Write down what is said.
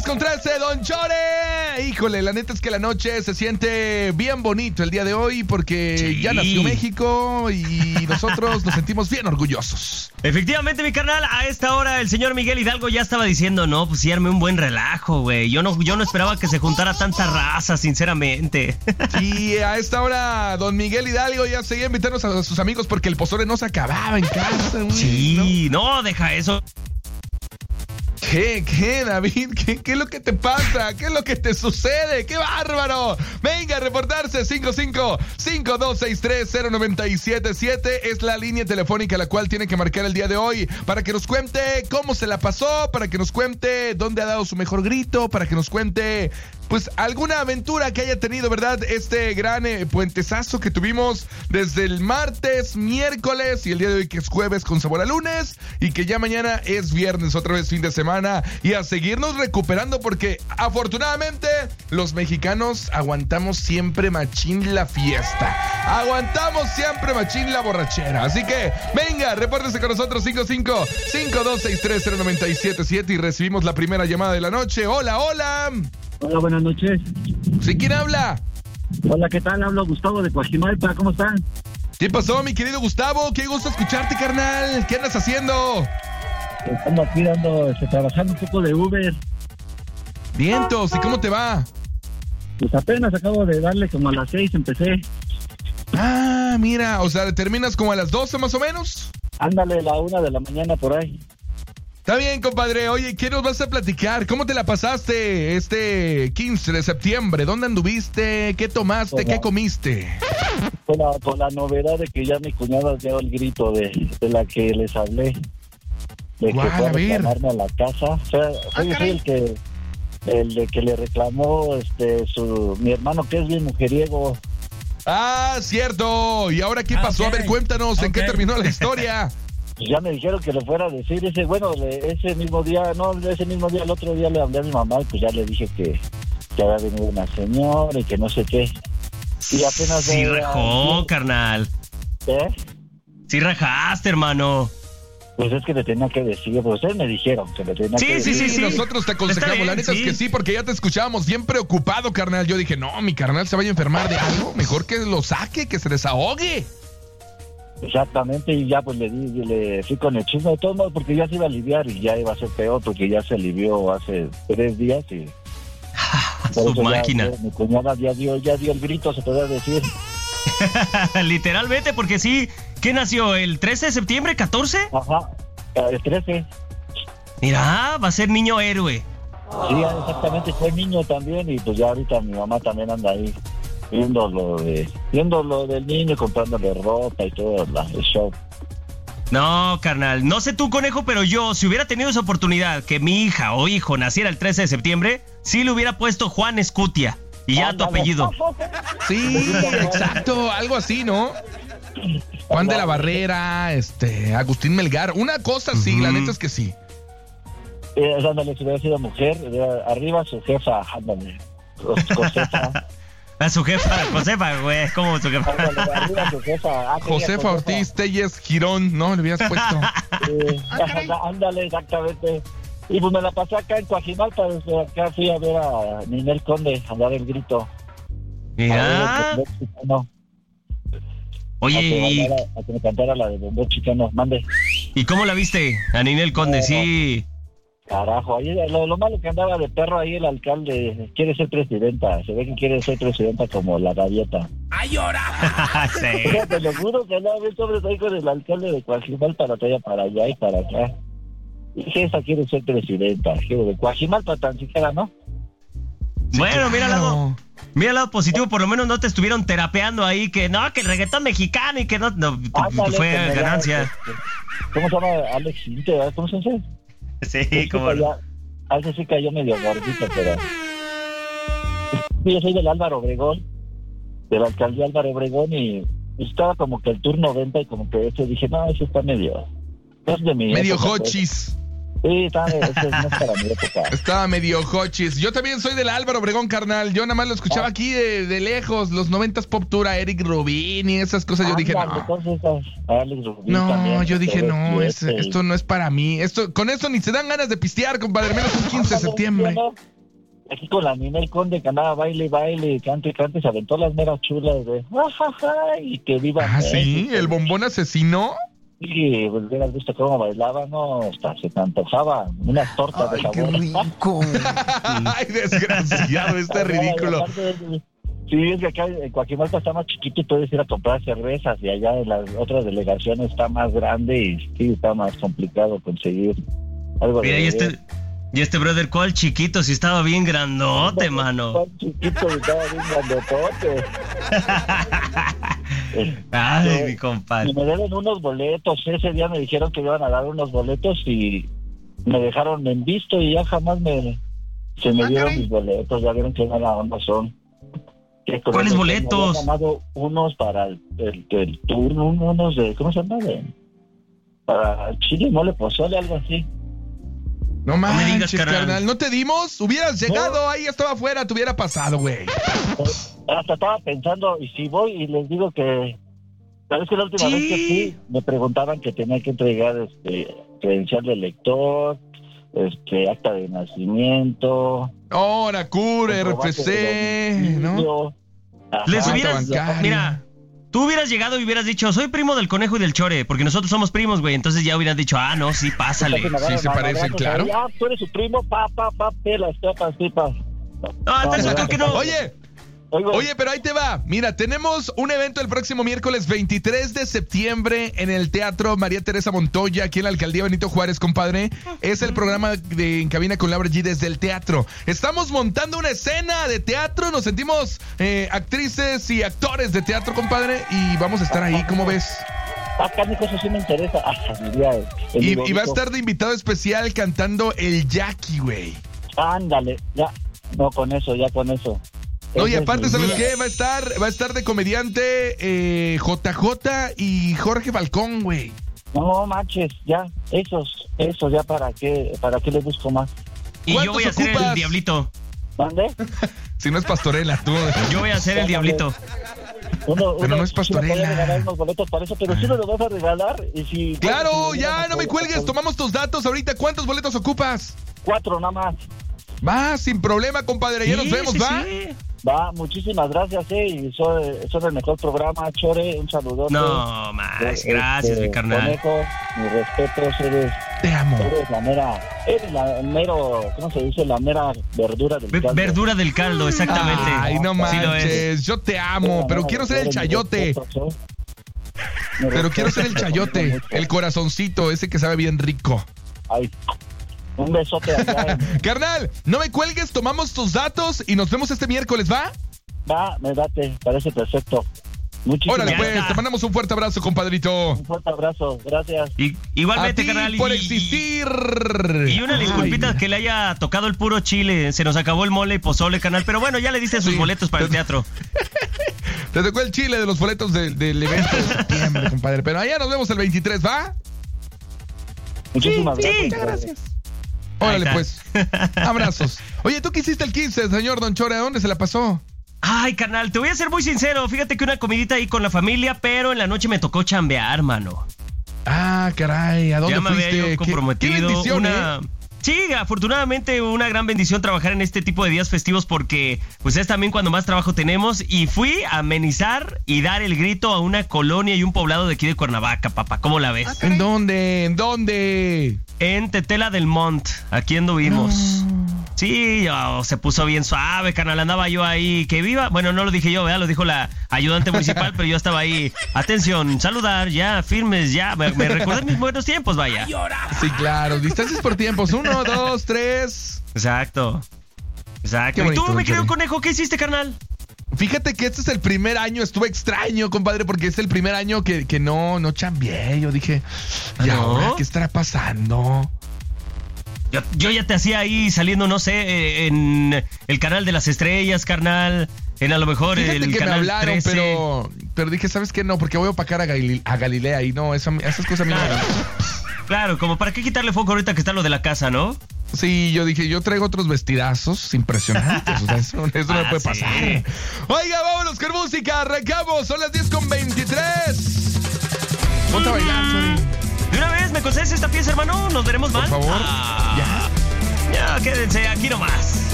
10:13, Don Chore. Híjole, la neta es que la noche se siente bien bonito el día de hoy porque ya nació México y nosotros nos sentimos bien orgullosos. Efectivamente, mi carnal, a esta hora el señor Miguel Hidalgo ya estaba diciendo, no, pues sí, armé un buen relajo, güey. Yo no esperaba que se juntara tanta raza, sinceramente. Sí, a esta hora don Miguel Hidalgo ya seguía invitando a sus amigos porque el pozole no se acababa en casa, güey. Sí, no, deja eso. ¿Qué, David? ¿Qué es lo que te pasa? ¿Qué es lo que te sucede? ¡Qué bárbaro! Venga a reportarse. 55-5263-0977 es la línea telefónica a la cual tiene que marcar el día de hoy para que nos cuente cómo se la pasó, para que nos cuente dónde ha dado su mejor grito, para que nos cuente pues alguna aventura que haya tenido, ¿verdad? Este gran puentezazo que tuvimos desde el martes, miércoles y el día de hoy que es jueves con sabor a lunes y que ya mañana es viernes, otra vez fin de semana y a seguirnos recuperando porque afortunadamente los mexicanos aguantamos siempre machín la fiesta, aguantamos siempre machín la borrachera, así que venga, repórtese con nosotros 55-5263-0977 y recibimos la primera llamada de la noche. Hola. Hola, buenas noches. ¿Sí, quién habla? Hola, ¿qué tal? Hablo Gustavo de Coajimalpa, ¿cómo están? ¿Qué pasó, mi querido Gustavo? Qué gusto escucharte, carnal. ¿Qué andas haciendo? Estamos aquí trabajando un poco de Uber. Vientos, ¿y cómo te va? Pues apenas acabo de darle como a las 6, empecé. Ah, mira, o sea, ¿terminas como a las 12 más o menos? Ándale, la 1 de la mañana por ahí. Está bien, compadre. Oye, ¿qué nos vas a platicar? ¿Cómo te la pasaste este 15 de septiembre? ¿Dónde anduviste? ¿Qué tomaste? ¿Qué comiste? Por la novedad de que ya mi cuñada dio el grito de la que les hablé. De que fue a reclamarme a la casa. O sea, soy el de que le reclamó mi hermano que es bien mujeriego. Ah, cierto. ¿Y ahora qué pasó? Okay. A ver, cuéntanos, ¿en qué terminó la historia? Ya me dijeron que le fuera a decir ese mismo día, el otro día le hablé a mi mamá y pues ya le dije que había venido una señora y que no sé qué. Y apenas... Sí rajó, carnal. ¿Eh? Sí rajaste, hermano. Pues es que le tenía que decir, pues ustedes me dijeron que le tenía que decir. Sí, nosotros te aconsejamos, bien, la neta es que sí, porque ya te escuchábamos bien preocupado, carnal. Yo dije, no, mi carnal se vaya a enfermar de algo, mejor que lo saque, que se desahogue. Exactamente, y ya pues le fui con el chisme de todos modos porque ya se iba a aliviar y ya iba a ser peor porque ya se alivió hace 3 días y... Su máquina. Mi cuñada ya dio el grito, se podría decir. Literalmente, porque sí, ¿qué nació? ¿El 13 de septiembre, 14? Ajá, el 13. Mira, va a ser niño héroe. Sí, exactamente, fue niño también y pues ya ahorita mi mamá también anda ahí. Viendo lo del niño, comprándole ropa y todo el show. No, carnal, no sé tú, conejo, pero yo, si hubiera tenido esa oportunidad que mi hija o hijo naciera el 13 de septiembre, sí le hubiera puesto Juan Escutia y ya tu apellido. Sí, exacto, algo así, ¿no? Juan de la Barrera, Agustín Melgar, una cosa así, la neta es que sí. Ándale, si hubiera sido mujer, arriba su jefa, ándale, Josefa. A su jefa, Josefa, güey, ¿cómo su jefa? Josefa Ortiz Telles Girón, ¿no? Le hubieras puesto. Ándale, exactamente. Y pues me la pasé acá en Coajimalpa, desde acá fui a ver a Ninel Conde, a dar el grito. Mira. Oye, a que me cantara la de Bombón Chicano, mande. ¿Y cómo la viste, a Ninel Conde? Sí. Carajo, ahí lo malo que andaba de perro ahí el alcalde, quiere ser presidenta, se ve que quiere ser presidenta como la gaviota. ¡Ay, llora! Sí. Te lo juro que andaba bien sobre ahí con el alcalde de Coajimalpa, para allá y para acá. Y dije, esa quiere ser presidenta, quiero de Coajimalpa tan siquiera, ¿no? Sí, bueno, claro. Mira el lado positivo, por lo menos no te estuvieron terapeando ahí, que no, que el reggaetón mexicano y que no fue ganancia. ¿Cómo se llama? Alex, ¿cómo se llama? Sí, como... A veces sí cayó medio gordito, pero... Yo soy del Álvaro Obregón, de la alcaldía Álvaro Obregón, y estaba como que el turno 90 y como que dije, no, eso está medio... Es de mi medio época, hochis. Sí, eso no es para mi época. Estaba medio hochis. Yo también soy del Álvaro Obregón, carnal. Yo nada más lo escuchaba aquí de lejos, los 90s Pop Tour, a Eric Rubin y esas cosas. Yo dije, no, yo dije, no, esto no es para mí. Con esto ni se dan ganas de pistear, compadre, menos un 15 de septiembre. aquí con la Ninel Conde, que andaba baile, cante, se aventó las meras chulas de y que viva México. Sí, el bombón asesino. Sí, pues hubieras visto cómo bailaba, no, hasta se te antojaba unas tortas de sabor. ¡Qué rico! Ay, desgraciado, está ridículo. Sí, es que acá en Coajimalpa está más chiquito y puedes ir a comprar cervezas, y allá en las otras delegaciones está más grande y sí, está más complicado conseguir algo. Mira, y este brother, ¿cuál chiquito? Si estaba bien grandote, mano. ¿Cuál chiquito? Estaba bien grandotote. Ay, mi compadre. Me deben unos boletos. Ese día me dijeron que me iban a dar unos boletos y me dejaron en visto y ya jamás se me dieron mis boletos. Ya vieron que mala onda son. ¿Cuáles boletos? Me han ganado unos para el turno, unos de, ¿cómo se llama? Para Chile, mole, pozole, algo así. No manches, carnal. ¿No te dimos? Hubieras llegado, ahí estaba afuera, te hubiera pasado, güey. Hasta estaba pensando, y si voy y les digo que... ¿Sabes que la última vez que fui, me preguntaban que tenía que entregar credencial de lector, acta de nacimiento... Ahora, CUR, RFC, ¿no? Les hubieras... Mira... Tú hubieras llegado y hubieras dicho, soy primo del Conejo y del Chore, porque nosotros somos primos, güey. Entonces ya hubieras dicho, no, sí, pásale. Sí, se parecen, claro. Ah, tú eres su primo, pelas, pipas. No, entonces creo que no. Oye, pero ahí te va. Mira, tenemos un evento el próximo miércoles 23 de septiembre en el Teatro María Teresa Montoya, aquí en la Alcaldía Benito Juárez, compadre. Es el programa de En Cabina con Laura G desde el teatro. Estamos montando una escena de teatro, nos sentimos actrices y actores de teatro, compadre, y vamos a estar ahí, ¿cómo ves? Acá, mi cosa sí me interesa. Y va a estar de invitado especial cantando el Jackie, güey. Ándale, ya. No, con eso. No, y aparte, ¿sabes qué? Va a estar de comediante JJ y Jorge Balcón, güey. No manches, ya, esos, ya para qué les busco más. Y yo voy a ser el diablito. ¿Dónde? Si no es pastorela, tú. Yo voy a ser el diablito. Pero no es pastorela. Sí me regalar unos boletos para eso, pero sí me lo vas a regalar. Y si, claro, ya, no me cuelgues, tomamos tus datos ahorita. ¿Cuántos boletos ocupas? 4 nada más. Va, sin problema, compadre, ya nos vemos, ¿va? Sí. Va, muchísimas gracias, y son el mejor programa, Chore, un saludote. No, más, gracias, mi carnal. Conejo, mis respetos, te amo. Eres la ¿cómo se dice? La mera verdura del caldo. Verdura del caldo, exactamente. Ay, no manches, yo te amo, pero quiero ser el chayote. Pero quiero ser el chayote, el corazoncito, ese que sabe bien rico. Ay, un besote allá. Carnal, no me cuelgues, tomamos tus datos y nos vemos este miércoles, ¿va? Va, me date, parece perfecto. Órale, pues, te mandamos un fuerte abrazo, compadrito. Un fuerte abrazo, gracias. Igualmente, a ti, carnal. por existir. Y una disculpita que le haya tocado el puro chile. Se nos acabó el mole y pozole, canal. Pero bueno, ya le diste sus boletos para el teatro. Te tocó el chile de los boletos del evento de septiembre, compadre. Pero allá nos vemos el 23, ¿va? Muchísimas gracias. Muchas gracias. Órale, pues. Abrazos. Oye, ¿tú qué hiciste el 15, señor Don Chore? ¿A dónde se la pasó? Ay, carnal, te voy a ser muy sincero. Fíjate que una comidita ahí con la familia, pero en la noche me tocó chambear, mano. Ah, caray, ¿a dónde ya me fuiste? había yo comprometido. ¿Qué bendición, Sí, afortunadamente una gran bendición trabajar en este tipo de días festivos porque pues es también cuando más trabajo tenemos y fui a amenizar y dar el grito a una colonia y un poblado de aquí de Cuernavaca, papá. ¿Cómo la ves? ¿En dónde? ¿En dónde? En Tetela del Mont, aquí anduvimos. No. Sí, se puso bien suave, carnal, andaba yo ahí, que viva, bueno, no lo dije yo, ¿verdad? Lo dijo la ayudante municipal, pero yo estaba ahí, atención, saludar, ya, firmes, ya, me recordé mis buenos tiempos, vaya. Sí, claro, distancias por tiempos, 1, 2, 3. Exacto. Bonito, ¿Y tú, mi querido conejo, qué hiciste, carnal? Fíjate que este es el primer año, estuve extraño, compadre, porque es el primer año que no chambeé. Yo dije, ¿y ahora qué estará pasando? Yo ya te hacía ahí saliendo, no sé, en el canal de las estrellas, carnal. En a lo mejor fíjate el que canal me hablaron, 13. pero dije, ¿sabes qué? No, porque voy a opacar a Galilea y no, esas cosas a mí no. Claro, como para qué quitarle foco ahorita que está lo de la casa, ¿no? Sí, yo dije, yo traigo otros vestidazos impresionantes. O sea, eso no me puede pasar. Sí. Oiga, vámonos con música, arrancamos, son las 10:23. Ponte a bailar, Chori. De una vez, ¿me concedes esta pieza, hermano? ¿Nos veremos mal? Por favor, ya. Ya, quédense aquí nomás.